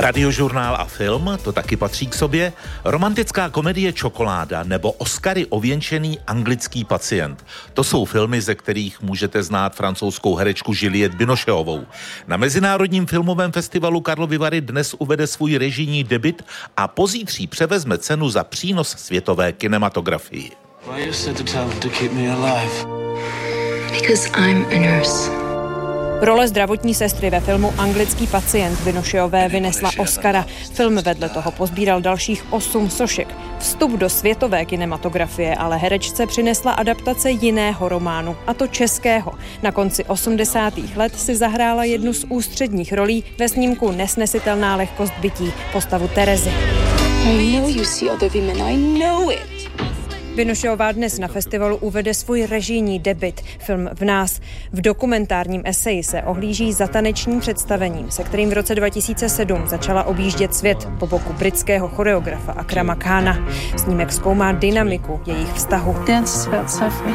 Radiožurnál a film, to taky patří k sobě, romantická komedie Čokoláda nebo Oscary ověnčený Anglický pacient. To jsou filmy, ze kterých můžete znát francouzskou herečku Juliette Binocheovou. Na Mezinárodním filmovém festivalu Karlovy Vary dnes uvede svůj režijní debut a pozítří převezme cenu za přínos světové kinematografii. Why you said to tell them to keep me alive? Because I'm a nurse. Role zdravotní sestry ve filmu Anglický pacient Binocheové vynesla Oscara. Film vedle toho pozbíral dalších 8 sošek. Vstup do světové kinematografie ale herečce přinesla adaptace jiného románu, a to českého. Na konci 80. let si zahrála jednu z ústředních rolí ve snímku Nesnesitelná lehkost bytí, postavu Terezy. I know you see other women, I know it. Binocheová dnes na festivalu uvede svůj režijní debut, film V nás. V dokumentárním eseji se ohlíží za tanečním představením, se kterým v roce 2007 začala objíždět svět po boku britského choreografa Akrama Khana. Snímek zkoumá dynamiku jejich vztahu. Dance is about suffering.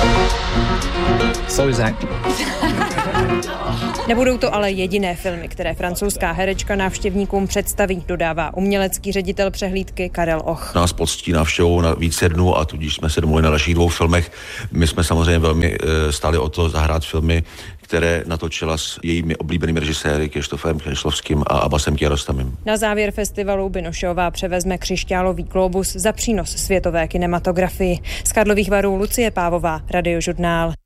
So is acting. Nebudou to ale jediné filmy, které francouzská herečka návštěvníkům představí, dodává umělecký ředitel přehlídky Karel Och. Nás poctí návštěvou na více dnů a tudíž jsme se domluvili na dalších 2 filmech. My jsme samozřejmě velmi stáli o to zahrát filmy, které natočila s jejími oblíbenými režiséry Krištofem Křešlovským a Abbasem Kiarostamem. Na závěr festivalu Binocheová převezme křišťálový glóbus za přínos světové kinematografii. Z Karlových Varů Lucie Pávová, Radiožurnál.